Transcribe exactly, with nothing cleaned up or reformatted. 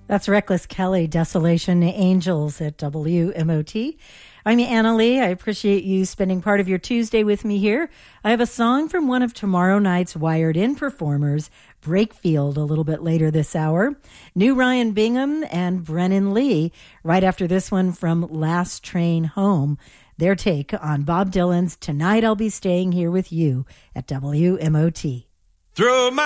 That's Reckless Kelly, Desolation Angels at W M O T. I'm Anna Lee. I appreciate you spending part of your Tuesday with me here. I have a song from one of tomorrow night's Wired In performers, Brakefield, a little bit later this hour. New Ryan Bingham and Brennan Lee, right after this one from Last Train Home. Their take on Bob Dylan's Tonight I'll Be Staying Here With You at W M O T. Through my